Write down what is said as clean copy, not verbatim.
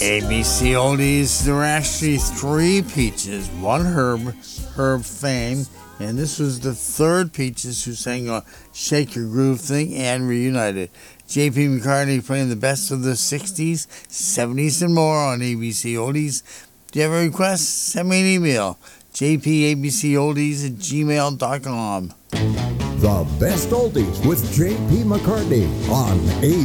ABC Oldies, there were actually three Peaches, one Herb Fame, and this was the third Peaches who sang a Shake Your Groove thing and reunited. J.P. McCartney playing the best of the 60s, 70s, and more on ABC Oldies. Do you have a request? Send me an email, jpabcoldies@gmail.com. The best oldies with J.P. McCartney on